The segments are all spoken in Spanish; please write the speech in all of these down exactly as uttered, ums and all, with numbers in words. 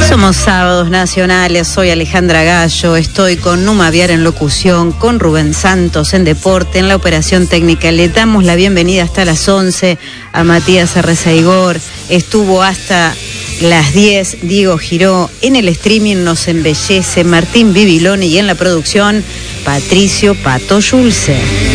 Somos Sábados Nacionales, soy Alejandra Gallo, estoy con Numa Viar en locución, con Rubén Santos en deporte, en la operación técnica. Le damos la bienvenida hasta las once a Matías Arrezaigor, estuvo hasta las diez Diego Giró, en el streaming nos embellece Martín Bibiloni y en la producción Patricio Pato Yulce.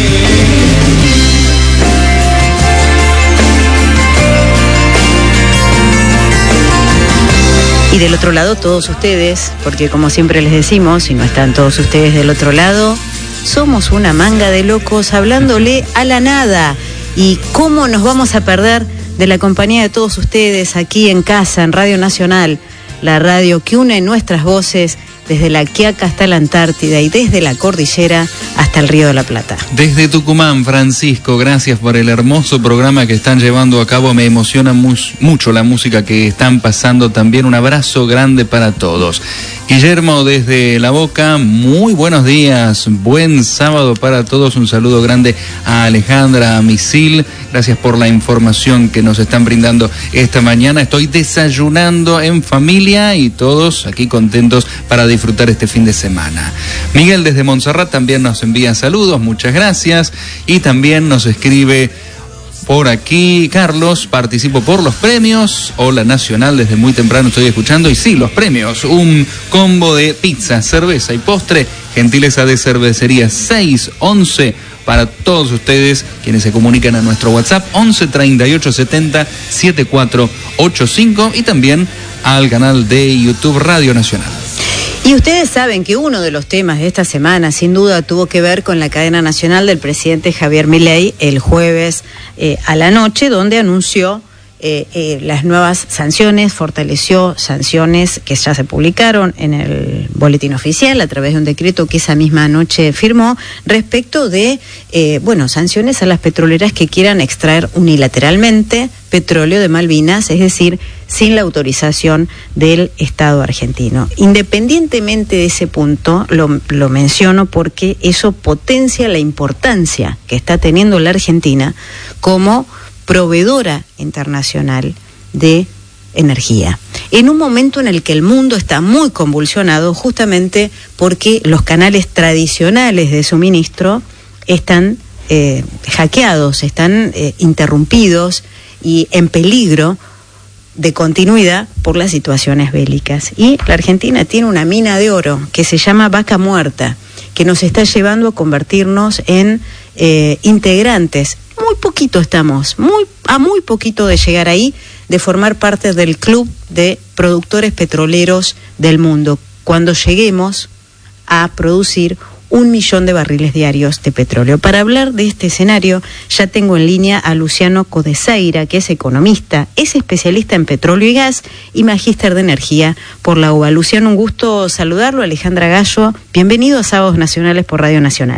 Y del otro lado todos ustedes, porque como siempre les decimos, si no están todos ustedes del otro lado, somos una manga de locos hablándole a la nada. ¿Y cómo nos vamos a perder de la compañía de todos ustedes aquí en casa, en Radio Nacional, la radio que une nuestras voces desde la Quiaca hasta la Antártida y desde la cordillera hasta el Río de la Plata? Desde Tucumán, Francisco, gracias por el hermoso programa que están llevando a cabo. Me emociona mu- mucho la música que están pasando también. Un abrazo grande para todos. Guillermo desde La Boca, muy buenos días, buen sábado para todos. Un saludo grande a Alejandra Misil, gracias por la información que nos están brindando esta mañana. Estoy desayunando en familia y todos aquí contentos para disfrutar este fin de semana. Miguel desde Montserrat también nos envía saludos, muchas gracias. Y también nos escribe por aquí Carlos, participo por los premios. Hola Nacional, desde muy temprano estoy escuchando. Y sí, los premios, un combo de pizza, cerveza y postre, gentileza de cervecería seis once, para todos ustedes quienes se comunican a nuestro WhatsApp once treinta y ocho setenta setenta y cuatro ochenta y cinco y también al canal de YouTube Radio Nacional. Y ustedes saben que uno de los temas de esta semana, sin duda, tuvo que ver con la cadena nacional del presidente Javier Milei el jueves eh, a la noche, donde anunció eh, eh, las nuevas sanciones, fortaleció sanciones que ya se publicaron en el boletín oficial a través de un decreto que esa misma noche firmó respecto de, eh, bueno, sanciones a las petroleras que quieran extraer unilateralmente petróleo de Malvinas, es decir, sin la autorización del Estado argentino. Independientemente de ese punto, lo, lo menciono porque eso potencia la importancia que está teniendo la Argentina como proveedora internacional de energía. En un momento en el que el mundo está muy convulsionado, justamente porque los canales tradicionales de suministro están eh, hackeados, están eh, interrumpidos y en peligro de continuidad por las situaciones bélicas. Y la Argentina tiene una mina de oro que se llama Vaca Muerta, que nos está llevando a convertirnos en eh, integrantes. Muy poquito estamos, muy a muy poquito de llegar ahí, de formar parte del club de productores petroleros del mundo, cuando lleguemos a producir un millón de barriles diarios de petróleo. Para hablar de este escenario, ya tengo en línea a Luciano Codeseira, que es economista, es especialista en petróleo y gas y magíster de energía por la U B A. Luciano, un gusto saludarlo. Alejandra Gallo, bienvenido a Sábados Nacionales por Radio Nacional.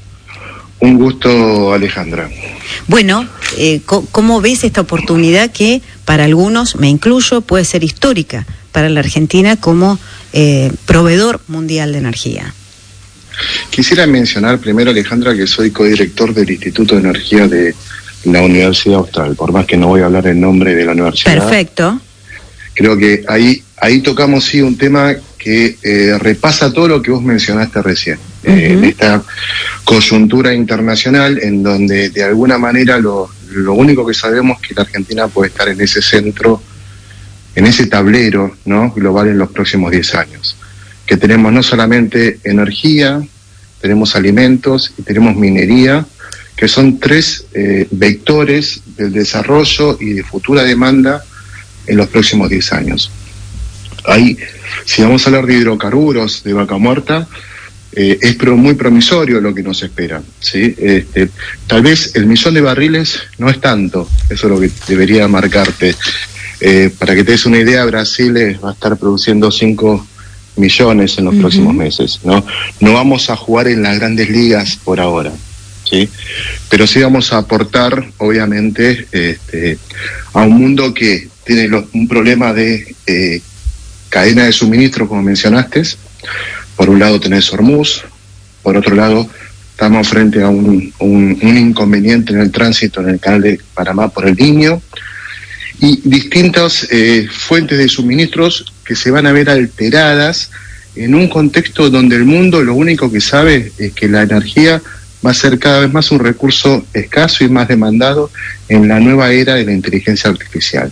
Un gusto, Alejandra. Bueno, eh, ¿cómo ves esta oportunidad que para algunos, me incluyo, puede ser histórica para la Argentina como eh, proveedor mundial de energía? Quisiera mencionar primero, Alejandra, que soy codirector del Instituto de Energía de la Universidad Austral, por más que no voy a hablar en nombre de la universidad. Perfecto. Creo que ahí ahí tocamos sí un tema que eh, repasa todo lo que vos mencionaste recién, uh-huh. eh, en esta coyuntura internacional en donde de alguna manera lo, lo único que sabemos es que la Argentina puede estar en ese centro, en ese tablero, ¿no?, global en los próximos diez años. Que tenemos no solamente energía, tenemos alimentos y tenemos minería, que son tres eh, vectores del desarrollo y de futura demanda en los próximos diez años. Ahí, si vamos a hablar de hidrocarburos, de Vaca Muerta, eh, es pro, muy promisorio lo que nos espera, ¿sí? Este, tal vez el millón de barriles no es tanto, eso es lo que debería marcarte. Eh, para que te des una idea, Brasil eh, va a estar produciendo cinco millones en los uh-huh. próximos meses, ¿no? No vamos a jugar en las grandes ligas por ahora, ¿sí? Pero sí vamos a aportar, obviamente, este, a un mundo que tiene lo, un problema de eh, cadena de suministro, como mencionaste. Por un lado tenés Hormuz, por otro lado estamos frente a un, un, un inconveniente en el tránsito en el canal de Panamá por el Niño, y distintas eh, fuentes de suministros que se van a ver alteradas en un contexto donde el mundo lo único que sabe es que la energía va a ser cada vez más un recurso escaso y más demandado en la nueva era de la inteligencia artificial.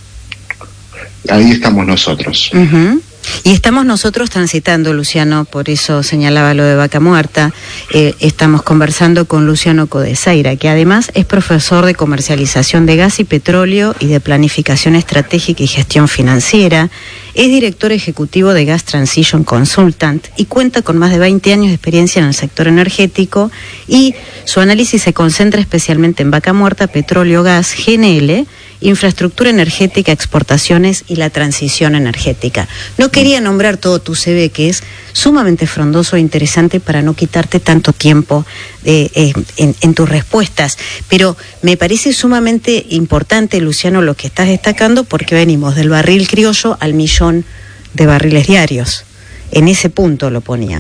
Ahí estamos nosotros. Uh-huh. Y estamos nosotros transitando, Luciano, por eso señalaba lo de Vaca Muerta. Eh, estamos conversando con Luciano Codesaira, que además es profesor de comercialización de gas y petróleo y de planificación estratégica y gestión financiera. Es director ejecutivo de Gas Transition Consultant y cuenta con más de veinte años de experiencia en el sector energético, y su análisis se concentra especialmente en Vaca Muerta, petróleo, gas, G N L, infraestructura energética, exportaciones y la transición energética. No quería nombrar todo tu C V, que es sumamente frondoso e interesante, para no quitarte tanto tiempo eh, eh, en, en tus respuestas, pero me parece sumamente importante, Luciano, lo que estás destacando, porque venimos del barril criollo al millón de barriles diarios. En ese punto lo ponía.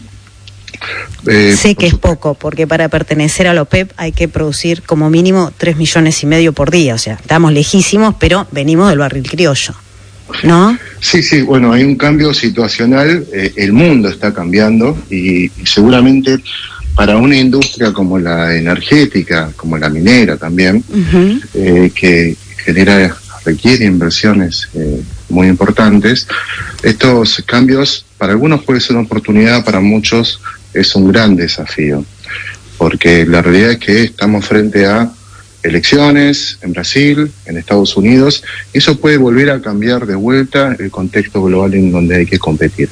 Eh, sé que es poco, porque para pertenecer a la OPEP hay que producir como mínimo tres millones y medio por día, o sea, estamos lejísimos, pero venimos del barril criollo, ¿no? Sí, sí, bueno, hay un cambio situacional, eh, el mundo está cambiando, y, y seguramente para una industria como la energética, como la minera también, uh-huh. eh, que genera, requiere inversiones eh, muy importantes, estos cambios para algunos puede ser una oportunidad, para muchos es un gran desafío, porque la realidad es que estamos frente a elecciones en Brasil, en Estados Unidos, y eso puede volver a cambiar de vuelta el contexto global en donde hay que competir.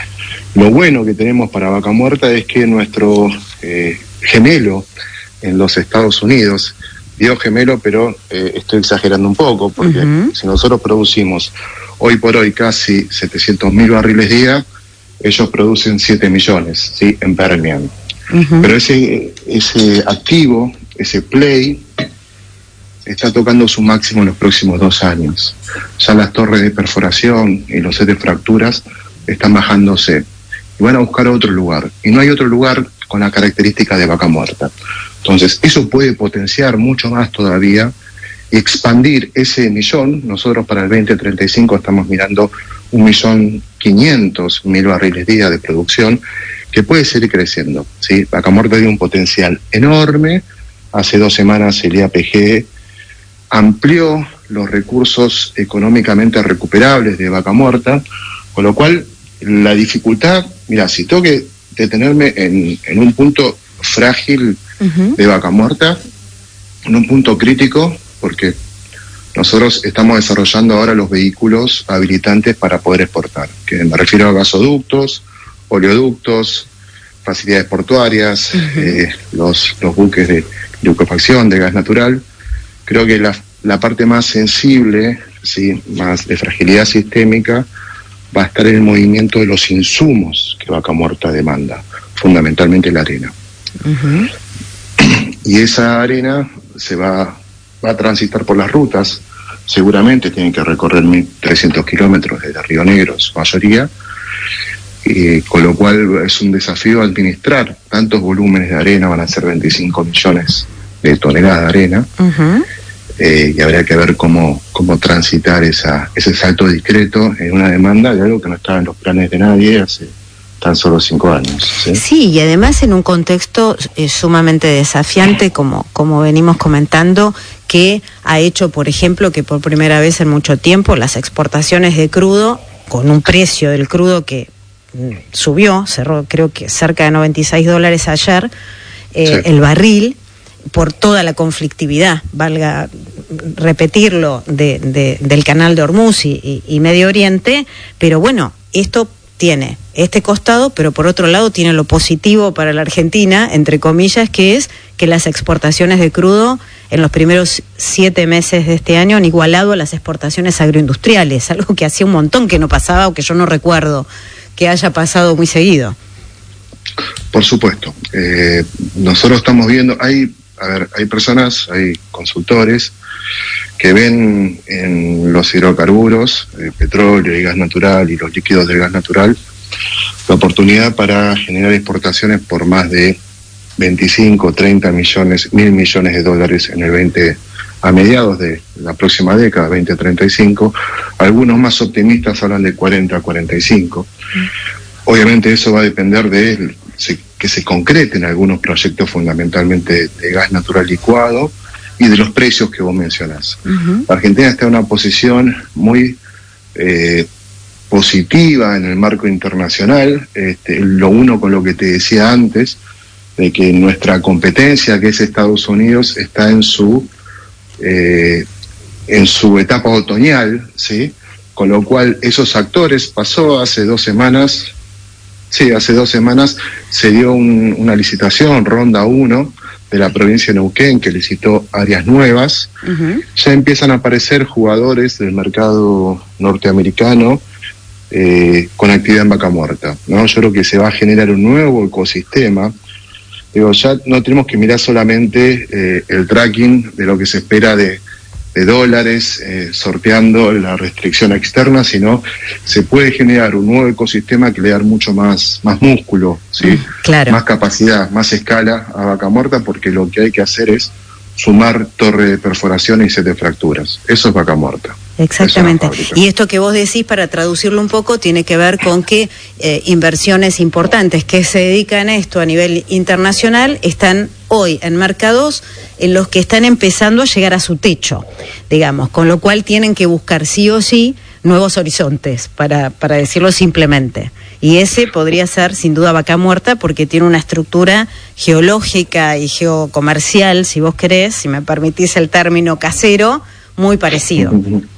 Lo bueno que tenemos para Vaca Muerta es que nuestro eh, gemelo en los Estados Unidos, digo gemelo, pero eh, estoy exagerando un poco, porque uh-huh. si nosotros producimos hoy por hoy casi setecientos mil barriles día, ellos producen siete millones, ¿sí? En Permian. Uh-huh. Pero ese, ese activo, ese play, está tocando su máximo en los próximos dos años. Ya las torres de perforación y los sets de fracturas están bajándose y van a buscar otro lugar. Y no hay otro lugar con la característica de Vaca Muerta. Entonces, eso puede potenciar mucho más todavía y expandir ese millón. Nosotros para el veinte treinta y cinco estamos mirando un millón quinientos mil barriles día de producción, que puede seguir creciendo, ¿sí? Vaca Muerta tiene un potencial enorme. Hace dos semanas el I A P G amplió los recursos económicamente recuperables de Vaca Muerta, con lo cual la dificultad, mira, si tengo que detenerme en, en un punto frágil uh-huh. de Vaca Muerta, en un punto crítico, porque nosotros estamos desarrollando ahora los vehículos habilitantes para poder exportar, que me refiero a gasoductos, oleoductos, facilidades portuarias, uh-huh. eh, los, los buques de liquefacción de gas natural. Creo que la, la parte más sensible, sí, más de fragilidad sistémica, va a estar en el movimiento de los insumos que Vaca Muerta demanda, fundamentalmente la arena. Uh-huh. Y esa arena se va, va a transitar por las rutas, seguramente tienen que recorrer mil trescientos kilómetros desde Río Negro, su mayoría, y con lo cual es un desafío administrar tantos volúmenes de arena, van a ser veinticinco millones de toneladas de arena, uh-huh. eh, y habría que ver cómo, cómo transitar esa, ese salto discreto en una demanda de algo que no estaba en los planes de nadie hace tan solo cinco años. Sí, sí, y además en un contexto eh, sumamente desafiante, como, como venimos comentando, que ha hecho, por ejemplo, que por primera vez en mucho tiempo las exportaciones de crudo, con un precio del crudo que mm, subió, cerró creo que cerca de noventa y seis dólares ayer, eh, sí. el barril, por toda la conflictividad, valga repetirlo, de, de, del canal de Hormuz y, y, y Medio Oriente, pero bueno, esto tiene este costado, pero por otro lado tiene lo positivo para la Argentina, entre comillas, que es que las exportaciones de crudo en los primeros siete meses de este año han igualado a las exportaciones agroindustriales, algo que hacía un montón que no pasaba, o que yo no recuerdo que haya pasado muy seguido. Por supuesto. Eh, nosotros estamos viendo, hay, a ver, hay personas, hay consultores que ven en los hidrocarburos, el petróleo y gas natural y los líquidos del gas natural, la oportunidad para generar exportaciones por más de veinticinco, treinta millones, mil millones de dólares en el veinte a mediados de la próxima década, veinte treinta y cinco. Algunos más optimistas hablan de cuarenta a cuarenta y cinco. Obviamente eso va a depender de que se concreten algunos proyectos fundamentalmente de gas natural licuado y de los precios que vos mencionás. Uh-huh. Argentina está en una posición muy eh, positiva en el marco internacional, este, lo uno con lo que te decía antes, de que nuestra competencia, que es Estados Unidos, está en su eh, en su etapa otoñal, ¿sí? Con lo cual esos actores, pasó hace dos semanas, sí, hace dos semanas se dio un, una licitación, ronda uno, de la provincia de Neuquén, que licitó áreas nuevas. Uh-huh. Ya empiezan a aparecer jugadores del mercado norteamericano eh, con actividad en Vaca Muerta, ¿no? Yo creo que se va a generar un nuevo ecosistema. Digo, ya no tenemos que mirar solamente eh, el tracking de lo que se espera de, de dólares, eh, sorteando la restricción externa, sino se puede generar un nuevo ecosistema que le da mucho más, más músculo, ¿sí? Claro. Más capacidad, más escala a Vaca Muerta, porque lo que hay que hacer es sumar torre de perforación y set de fracturas. Eso es Vaca Muerta. Exactamente. Y esto que vos decís, para traducirlo un poco, tiene que ver con que eh, inversiones importantes que se dedican a esto a nivel internacional están hoy en mercados en los que están empezando a llegar a su techo, digamos, con lo cual tienen que buscar sí o sí nuevos horizontes, para, para decirlo simplemente. Y ese podría ser sin duda Vaca Muerta, porque tiene una estructura geológica y geocomercial, si vos querés, si me permitís el término casero, muy parecido.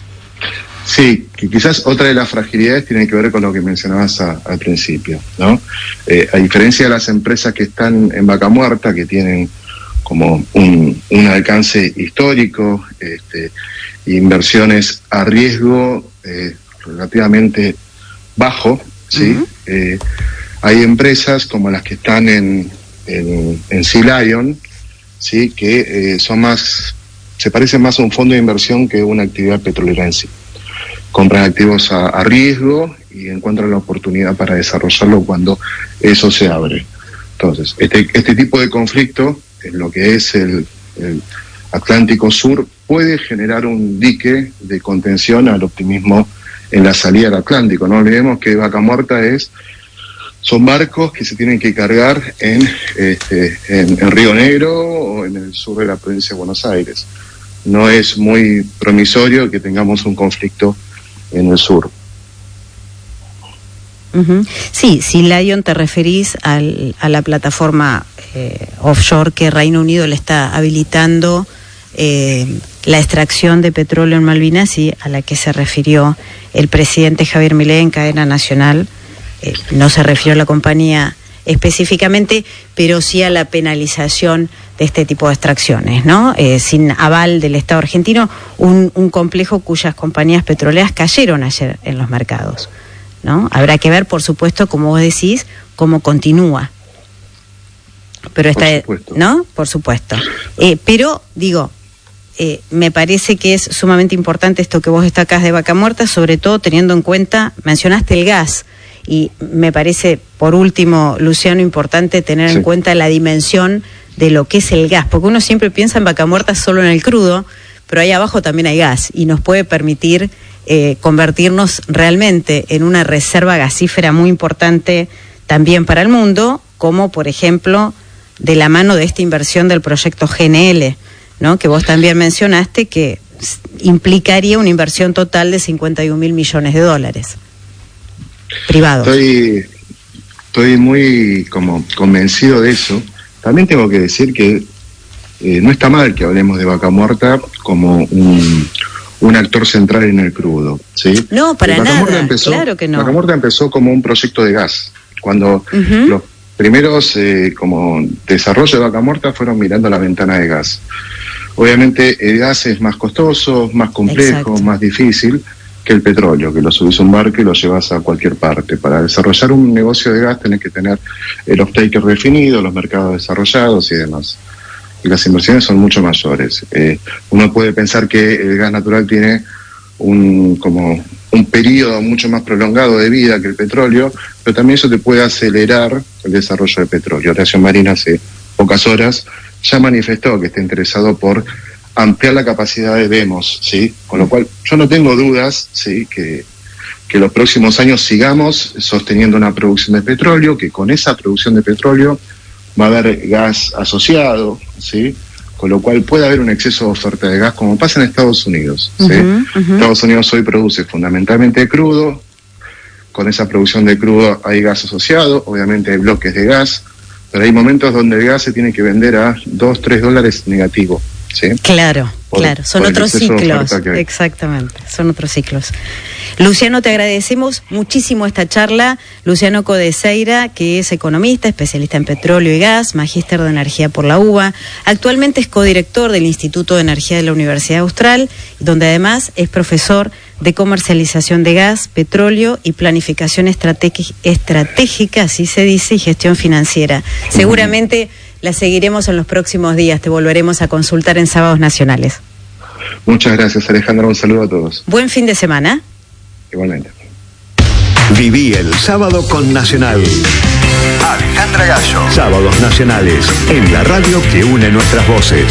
Sí, que quizás otra de las fragilidades tiene que ver con lo que mencionabas a, al principio, ¿no? Eh, a diferencia de las empresas que están en Vaca Muerta, que tienen como un, un alcance histórico, este, inversiones a riesgo eh, relativamente bajo, ¿sí? Uh-huh. Eh, hay empresas como las que están en, en, en Sea Lion, ¿sí? Que eh, son más, se parecen más a un fondo de inversión que una actividad petrolera en sí. Compran activos a, a riesgo y encuentran la oportunidad para desarrollarlo cuando eso se abre. Entonces, este, este tipo de conflicto, en lo que es el, el Atlántico Sur, puede generar un dique de contención al optimismo en la salida del Atlántico. No olvidemos que Vaca Muerta es, son barcos que se tienen que cargar en, este, en, en Río Negro o en el sur de la provincia de Buenos Aires. No es muy promisorio que tengamos un conflicto en el sur. Uh-huh. Sí, si Lion te referís al, a la plataforma eh, offshore que Reino Unido le está habilitando eh, la extracción de petróleo en Malvinas, y a la que se refirió el presidente Javier Milei en cadena nacional. Eh, no se refirió a la compañía específicamente, pero sí a la penalización de este tipo de extracciones, ¿no? Eh, sin aval del Estado argentino, un, un complejo cuyas compañías petroleras cayeron ayer en los mercados, ¿no? Habrá que ver, por supuesto, como vos decís, cómo continúa. Pero está, ¿no? Por supuesto. Eh, pero, digo, eh, me parece que es sumamente importante esto que vos destacás de Vaca Muerta, sobre todo teniendo en cuenta, mencionaste el gas, y me parece, por último, Luciano, importante tener sí. en cuenta la dimensión de lo que es el gas, porque uno siempre piensa en Vaca Muerta solo en el crudo, pero ahí abajo también hay gas, y nos puede permitir eh, convertirnos realmente en una reserva gasífera muy importante también para el mundo, como por ejemplo de la mano de esta inversión del proyecto G N L, ¿no? Que vos también mencionaste, que implicaría una inversión total de cincuenta y un mil millones de dólares privados. Estoy, estoy muy como convencido de eso. También tengo que decir que eh, no está mal que hablemos de Vaca Muerta como un, un actor central en el crudo, ¿sí? No, para Vaca nada, empezó, claro que no. Vaca Muerta empezó como un proyecto de gas. Cuando uh-huh. los primeros eh, como desarrollo de Vaca Muerta fueron mirando la ventana de gas. Obviamente el gas es más costoso, más complejo, exacto, más difícil que el petróleo, que lo subís a un barco y lo llevas a cualquier parte. Para desarrollar un negocio de gas tenés que tener el off-taker definido, los mercados desarrollados y demás. Y las inversiones son mucho mayores. Eh, uno puede pensar que el gas natural tiene un como un periodo mucho más prolongado de vida que el petróleo, pero también eso te puede acelerar el desarrollo del petróleo. Horacio Marín hace pocas horas ya manifestó que está interesado por ampliar la capacidad de Demos, ¿sí? Con lo cual yo no tengo dudas, ¿sí? que, que los próximos años sigamos sosteniendo una producción de petróleo, que con esa producción de petróleo va a haber gas asociado, ¿sí? Con lo cual puede haber un exceso de oferta de gas, como pasa en Estados Unidos, ¿sí? Uh-huh, uh-huh. Estados Unidos hoy produce fundamentalmente crudo, con esa producción de crudo hay gas asociado, obviamente hay bloques de gas, pero hay momentos donde el gas se tiene que vender a dos, tres dólares negativo, ¿sí? Claro, por, claro, son otros ciclos, exactamente, son otros ciclos. Luciano, te agradecemos muchísimo esta charla. Luciano Codeseira, que es economista, especialista en petróleo y gas, magíster de energía por la U B A, actualmente es codirector del Instituto de Energía de la Universidad Austral, donde además es profesor de comercialización de gas, petróleo y planificación estrategi- estratégica, así se dice, y gestión financiera. Seguramente la seguiremos en los próximos días, te volveremos a consultar en Sábados Nacionales. Muchas gracias, Alejandra, un saludo a todos. Buen fin de semana. Igualmente. Viví el sábado con Nacional. Alejandra Gallo. Sábados Nacionales, en la radio que une nuestras voces.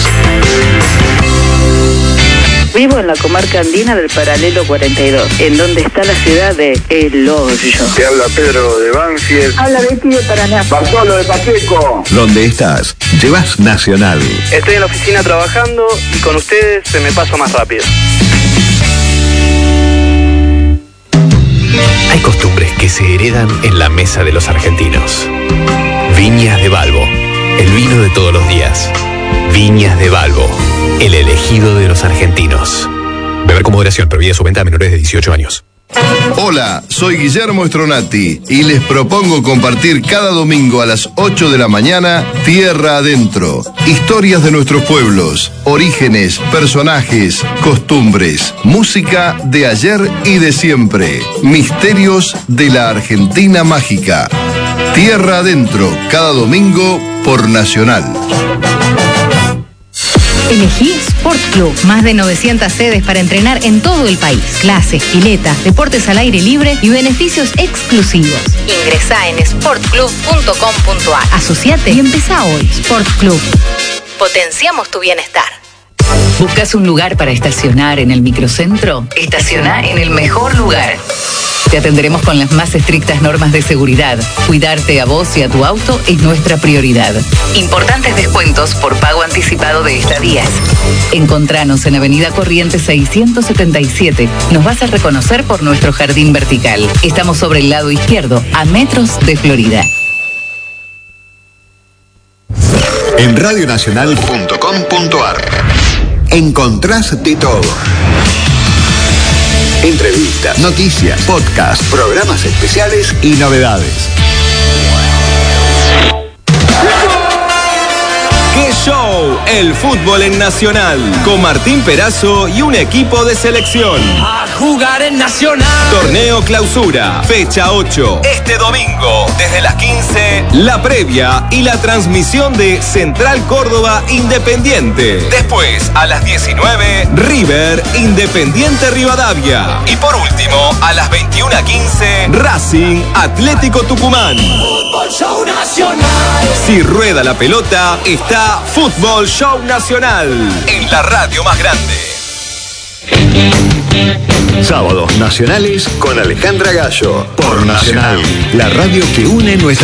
Vivo en la comarca andina del Paralelo cuarenta y dos, en donde está la ciudad de El Hoyo. Te habla Pedro de Banfield. Habla Betty de Paraná. Bartolo de Pacheco. ¿Dónde estás? Llevas Nacional. Estoy en la oficina trabajando y con ustedes se me pasa más rápido. Hay costumbres que se heredan en la mesa de los argentinos. Viñas de Balbo, el vino de todos los días. Viñas de Balbo, el elegido de los argentinos. Beber con moderación, prohibida su venta a menores de dieciocho años. Hola, soy Guillermo Stronati y les propongo compartir cada domingo a las ocho de la mañana Tierra Adentro. Historias de nuestros pueblos, orígenes, personajes, costumbres, música de ayer y de siempre, misterios de la Argentina mágica. Tierra Adentro, cada domingo por Nacional. Elegí Sport Club, más de novecientas sedes para entrenar en todo el país. Clases, piletas, deportes al aire libre y beneficios exclusivos. Ingresá en sport club punto com punto a r. Asociate y empezá hoy. Sport Club. Potenciamos tu bienestar. ¿Buscas un lugar para estacionar en el microcentro? Estaciona en el mejor lugar. Te atenderemos con las más estrictas normas de seguridad. Cuidarte a vos y a tu auto es nuestra prioridad. Importantes descuentos por pago anticipado de estadías. Encontranos en Avenida Corrientes seiscientos setenta y siete. Nos vas a reconocer por nuestro jardín vertical. Estamos sobre el lado izquierdo, a metros de Florida. En radio nacional punto com punto a r encontrás de todo. Entrevistas, noticias, podcasts, programas especiales y novedades. ¡Qué show! El fútbol en Nacional, con Martín Perazo y un equipo de selección. A jugar en Nacional. Torneo Clausura, fecha ocho. Este domingo, desde las quince, la previa y la transmisión de Central Córdoba Independiente. Después, a las diecinueve, River Independiente Rivadavia. Y por último, a las veintiuna quince, Racing Atlético Tucumán. Fútbol Show Nacional. Si rueda la pelota, está Fútbol Show Nacional, en la radio más grande. Sábados Nacionales con Alejandra Gallo, por Nacional, la radio que une nuestra